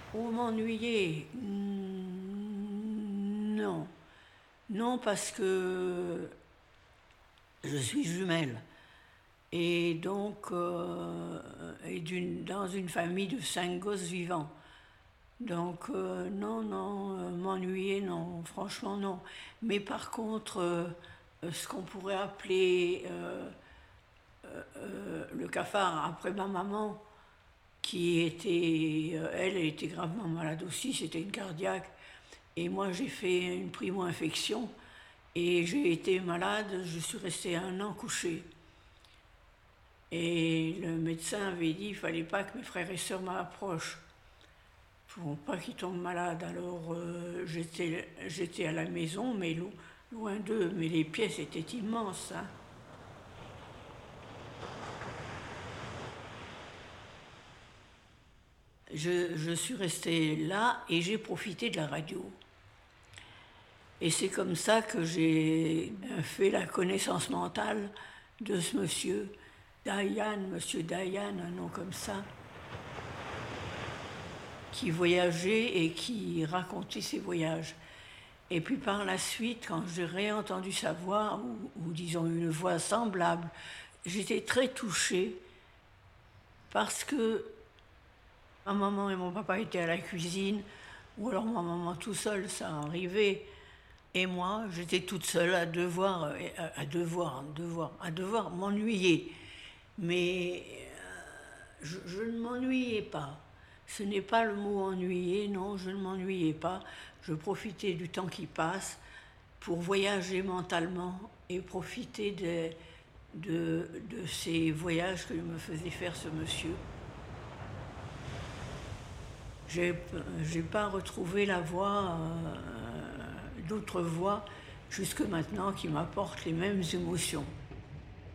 Oh, m'ennuyer? Non. Non, parce que je suis jumelle. Et donc, dans une famille de 5 gosses vivants. Donc, non, non, m'ennuyer, non, franchement, non. Mais par contre, ce qu'on pourrait appeler le cafard après ma maman, qui était, elle était gravement malade aussi, c'était une cardiaque. Et moi, j'ai fait une primo-infection et j'ai été malade, je suis restée 1 an couchée. Et le médecin avait dit qu'il ne fallait pas que mes frères et sœurs m'approchent pour pas qu'ils tombent malades. Alors j'étais à la maison, mais loin d'eux, mais les pièces étaient immenses, hein. Je suis restée là et j'ai profité de la radio. Et c'est comme ça que j'ai fait la connaissance mentale de ce monsieur, monsieur Dayan, un nom comme ça, qui voyageait et qui racontait ses voyages. Et puis par la suite, quand j'ai réentendu sa voix, ou disons une voix semblable, j'étais très touchée parce que ma maman et mon papa étaient à la cuisine, ou alors ma maman tout seul, ça arrivait. Et moi, j'étais toute seule à devoir m'ennuyer. Mais je ne m'ennuyais pas. Ce n'est pas le mot ennuyer, non, je ne m'ennuyais pas. Je profitais du temps qui passe pour voyager mentalement et profiter de ces voyages que me faisait faire ce monsieur. J'ai pas retrouvé la voix, d'autres voix jusque maintenant qui m'apportent les mêmes émotions.